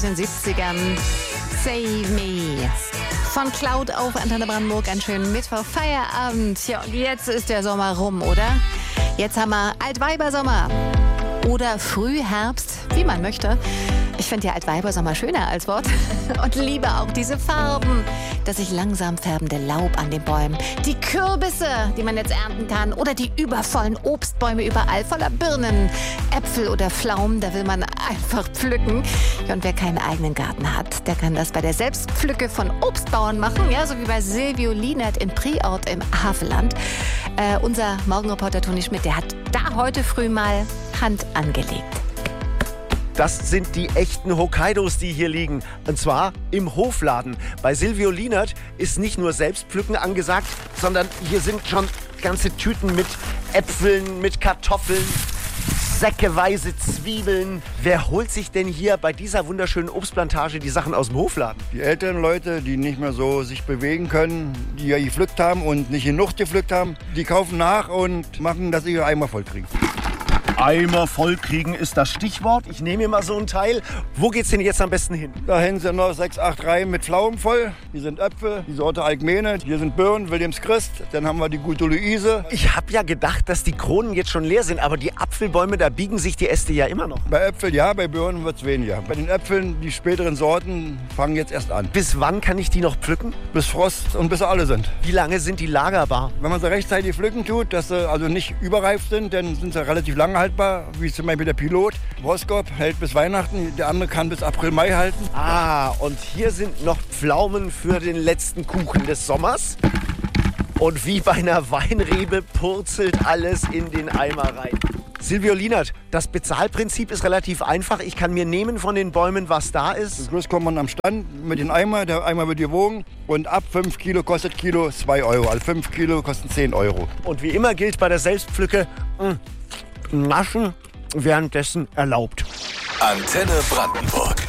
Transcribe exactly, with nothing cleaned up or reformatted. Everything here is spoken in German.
In den siebzigern. Save Me. Von Cloud auf Antenne Brandenburg. Einen schönen Mittwoch, Feierabend. Ja, und jetzt ist der Sommer rum, oder? Jetzt haben wir Altweibersommer. Oder Frühherbst, wie man möchte. Ich finde ja Altweibersommer schöner als Wort. Und liebe auch diese Farben. Das sich langsam färbende Laub an den Bäumen. Die Kürbisse, die man jetzt ernten kann. Oder die übervollen Obstbäume überall voller Birnen, Äpfel oder Pflaumen. Da will man einfach pflücken. Ja, und wer keinen eigenen Garten hat, der kann das bei der Selbstpflücke von Obstbauern machen. Ja, so wie bei Silvio Lienert in Priort im Havelland. Äh, unser Morgenreporter Toni Schmidt, der hat da heute früh mal Hand angelegt. Das sind die echten Hokkaidos, die hier liegen. Und zwar im Hofladen. Bei Silvio Lienert ist nicht nur Selbstpflücken angesagt, sondern hier sind schon ganze Tüten mit Äpfeln, mit Kartoffeln, säckeweise Zwiebeln. Wer holt sich denn hier bei dieser wunderschönen Obstplantage die Sachen aus dem Hofladen? Die älteren Leute, die nicht mehr so sich bewegen können, die ja gepflückt haben und nicht genug gepflückt haben, die kaufen nach und machen, dass sie ihre Eimer voll kriegen. Eimer voll kriegen ist das Stichwort. Ich nehme mir mal so ein Teil. Wo geht's denn jetzt am besten hin? Da hinten sind noch sechs, acht Reihen mit Pflaumen voll. Hier sind Äpfel, die Sorte Alkmene. Hier sind Birnen, Williams Christ. Dann haben wir die gute Luise. Ich habe ja gedacht, dass die Kronen jetzt schon leer sind. Aber die Apfelbäume, da biegen sich die Äste ja immer noch. Bei Äpfeln ja, bei Birnen wird's weniger. Bei den Äpfeln, die späteren Sorten, fangen jetzt erst an. Bis wann kann ich die noch pflücken? Bis Frost und bis sie alle sind. Wie lange sind die lagerbar? Wenn man sie rechtzeitig pflücken tut, dass sie also nicht überreif sind, dann sind sie relativ lange haltbar. Wie zum Beispiel der Pilot. Roskop hält bis Weihnachten, der andere kann bis April, Mai halten. Ah, und hier sind noch Pflaumen für den letzten Kuchen des Sommers. Und wie bei einer Weinrebe purzelt alles in den Eimer rein. Silvio Lienert, das Bezahlprinzip ist relativ einfach. Ich kann mir nehmen von den Bäumen, was da ist. Zum Schluss kommt man am Stand mit dem Eimer. Der Eimer wird gewogen und ab fünf Kilo kostet Kilo zwei Euro. Also fünf Kilo kosten zehn Euro. Und wie immer gilt bei der Selbstpflücke, mh, Naschen währenddessen erlaubt. Antenne Brandenburg.